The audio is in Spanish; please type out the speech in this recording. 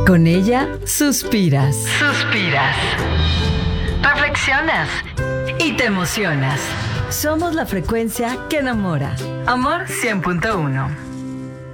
Con ella suspiras. Suspiras. Reflexionas. Y te emocionas. Somos la frecuencia que enamora. Amor 100.1.